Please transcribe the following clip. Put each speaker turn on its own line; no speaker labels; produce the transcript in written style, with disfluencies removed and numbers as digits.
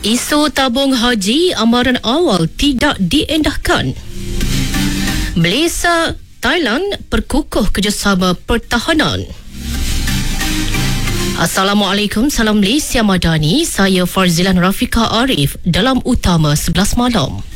Isu tabung haji amaran awal tidak diendahkan. Malaysia, Thailand perkukuh kerjasama pertahanan. Assalamualaikum, salam Malaysia Madani. Saya Farzilan Rafika Arif dalam Utama 11 Malam.